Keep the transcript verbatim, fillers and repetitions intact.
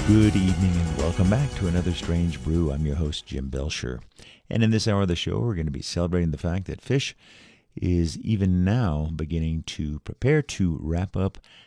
Good evening and welcome back to another Strange Brew. I'm your host, Jim Belcher. And in this hour of the show, we're going to be celebrating the fact that fish is even now beginning to prepare to wrap up